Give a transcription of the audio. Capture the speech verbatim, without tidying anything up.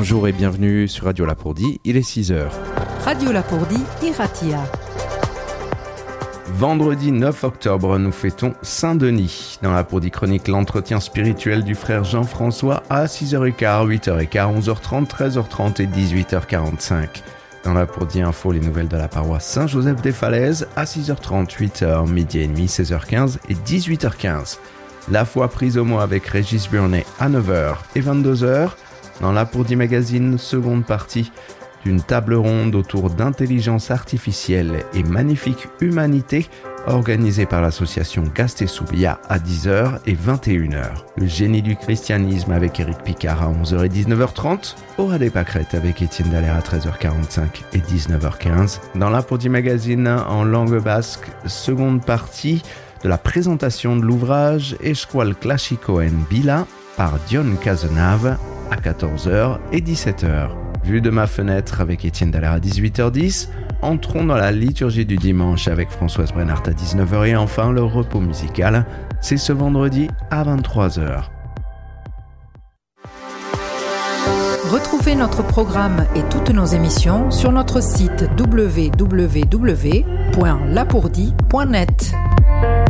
Bonjour et bienvenue sur Radio Lapourdie, il est six heures. Radio Lapourdie, Iratia. Vendredi neuf octobre, nous fêtons Saint-Denis. Dans Lapourdie Chronique, l'entretien spirituel du frère Jean-François à six heures quinze, huit heures quinze, onze heures trente, treize heures trente et dix-huit heures quarante-cinq. Dans Lapourdie Info, les nouvelles de la paroisse Saint-Joseph-des-Falaises à six heures trente, huit heures, midi et demi, seize heures quinze et dix-huit heures quinze. La foi prise au mot avec Régis Burnet à neuf heures et vingt-deux heures. Dans Lapourdie Magazine, seconde partie d'une table ronde autour d'intelligence artificielle et magnifique humanité organisée par l'association Gastesoubia à dix heures et vingt et une heures. Le génie du christianisme avec Éric Picard à onze heures et dix-neuf heures trente. Aura des pâquerettes avec Étienne Dallaire à treize heures quarante-cinq et dix-neuf heures quinze. Dans Lapourdie Magazine en langue basque, seconde partie de la présentation de l'ouvrage Escual Clásico en Bila par Dion Cazenave à quatorze heures et dix-sept heures. Vue de ma fenêtre avec Étienne Dallaire à dix-huit heures dix. Entrons dans la liturgie du dimanche avec Françoise Brennart à dix-neuf heures et enfin le repos musical, c'est ce vendredi à vingt-trois heures. Retrouvez notre programme et toutes nos émissions sur notre site w w w point lapourdie point net.